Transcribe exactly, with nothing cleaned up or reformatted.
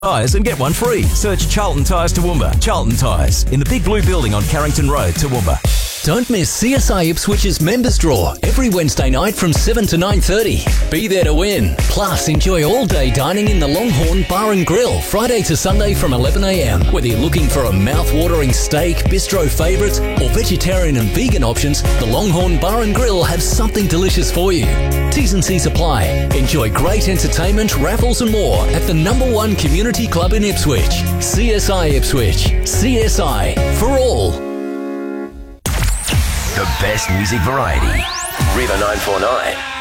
Tyres and get one free. Search Charlton Tyres Toowoomba. Charlton Tyres in the big blue building on Carrington Road, Toowoomba. Don't miss C S I Ipswich's Members Draw every Wednesday night from seven to nine thirty. Be there to win. Plus, enjoy all-day dining in the Longhorn Bar and Grill, Friday to Sunday from eleven a m. Whether you're looking for a mouth-watering steak, bistro favourites, or vegetarian and vegan options, the Longhorn Bar and Grill have something delicious for you. T's and C's apply. Enjoy great entertainment, raffles and more at the number one community club in Ipswich. C S I Ipswich. C S I for all. The best music variety. River nine four nine.